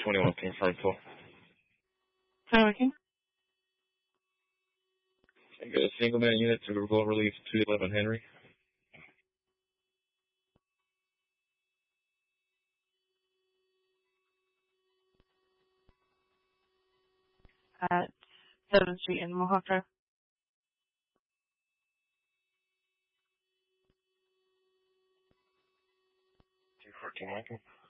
21 King Frontal. 21 King. I got a single man unit to revolve relief 211 Henry. At 7th Street in Mohawk Drive. 214 Michael.